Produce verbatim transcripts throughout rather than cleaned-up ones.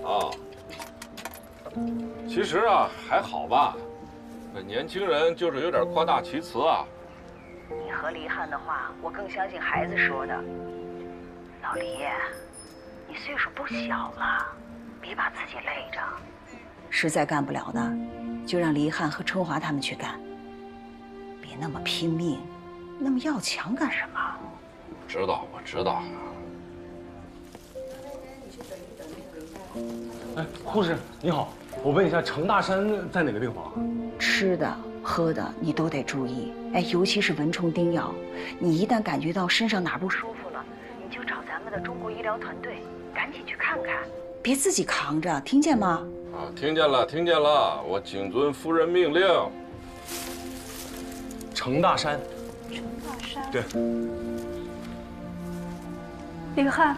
啊，其实啊还好吧，那年轻人就是有点夸大其词啊。 你和黎汉的话，我更相信孩子说的。老黎，你岁数不小了，别把自己累着。实在干不了的，就让黎汉和春华他们去干。别那么拼命，那么要强干什么？ 知道，我知道。 哎，护士你好，我问一下，程大山在哪个病房？ 吃的、喝的你都得注意，哎，尤其是蚊虫叮咬。你一旦感觉到身上哪不舒服了，你就找咱们的中国医疗团队，赶紧去看看，别自己扛着，听见吗？ 啊，听见了，听见了，我谨遵夫人命令。 程大山。 程大山。 对。 李汉。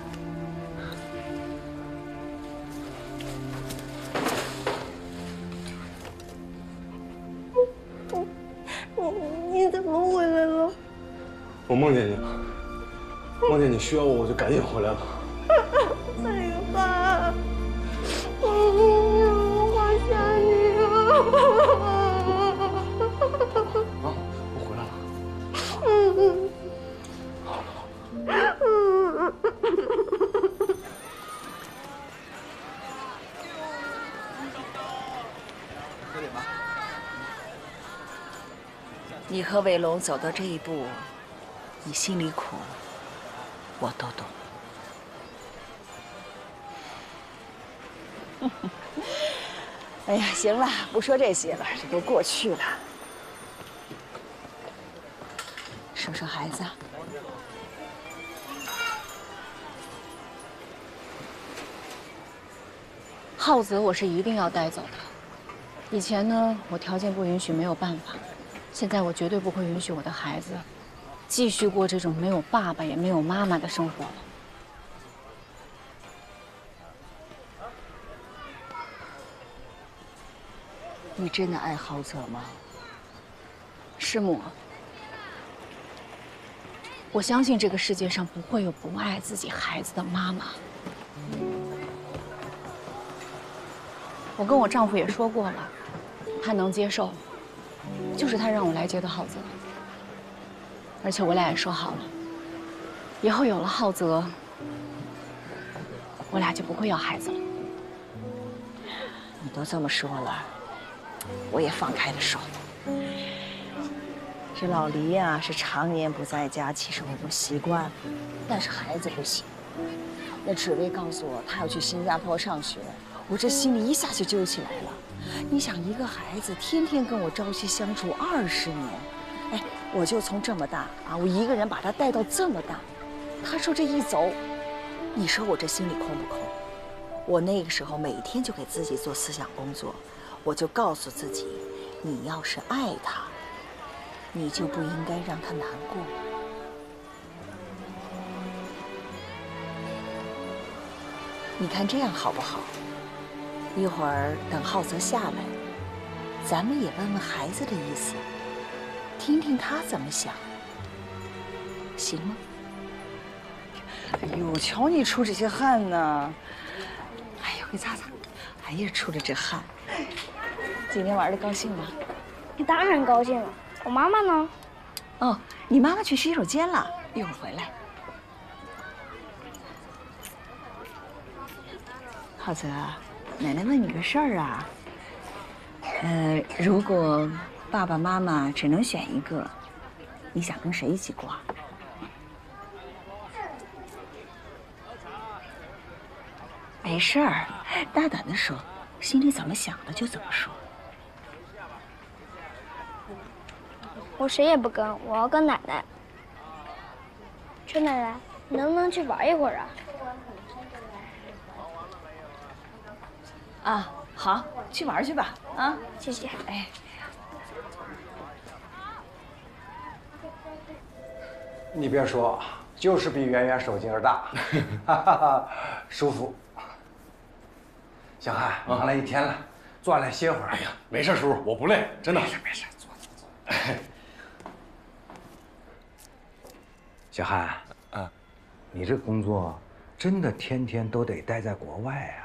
你你怎么回来了？ 我梦见你了，梦见你需要我，我就赶紧回来了。 李汉，我好想你啊！ 啊，我回来了。 嗯。 好了。 你和伟龙走到这一步，你心里苦，我都懂。哎呀，行了，不说这些了，这都过去了。说说孩子。 浩泽，我是一定要带走的。以前呢，我条件不允许，没有办法。现在我绝对不会允许我的孩子继续过这种没有爸爸也没有妈妈的生活了。 你真的爱浩泽吗？ 师母，我相信这个世界上不会有不爱自己孩子的妈妈。我跟我丈夫也说过了，他能接受，就是他让我来接的浩泽。而且我俩也说好了，以后有了浩泽，我俩就不会要孩子了。 你都这么说了，我也放开了手。这老黎呀，是常年不在家，其实我都习惯了，但是孩子不行。那紫薇告诉我，她要去新加坡上学，我这心里一下就揪起来了。你想，一个孩子天天跟我朝夕相处二十年，哎，我就从这么大啊，我一个人把他带到这么大，他说这一走，你说我这心里空不空？我那个时候每天就给自己做思想工作，我就告诉自己，你要是爱他，你就不应该让他难过。你看这样好不好？一会儿等浩泽下来，咱们也问问孩子的意思，听听他怎么想，行吗？哎呦，瞧你出这些汗呢！哎呦，给擦擦。哎呀，出了这汗，今天玩的高兴吗？ 你当然高兴了。我妈妈呢？ 哦，你妈妈去洗手间了，一会儿回来。浩泽，奶奶问你个事儿啊。呃，如果爸爸妈妈只能选一个，你想跟谁一起过？没事儿，大胆的说，心里怎么想的就怎么说。 我谁也不跟，我要跟奶奶。春奶奶，你能不能去玩一会儿啊？ 啊，好，去玩去吧，啊， 谢谢。 哎， 你别说，就是比圆圆手劲儿大，哈哈哈，舒服。小汉，忙了一天了，坐下来歇会儿。 哎呀，没事，叔叔，我不累，真的。 没事没事，坐坐坐。小汉，啊，你这工作真的天天都得待在国外啊？